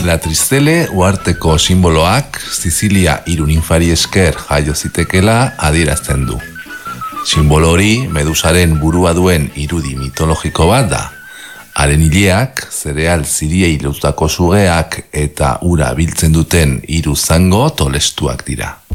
La Tristele uharteko simboloak Sizilia hiru ninfari esker jaio zitekela adierazten du. Simbolo hori Medusaren burua duen irudi mitologiko bat da. Haren ileak, zereal ziriei lotutako sugeak eta ura biltzen duten hiru zango tolestuak dira.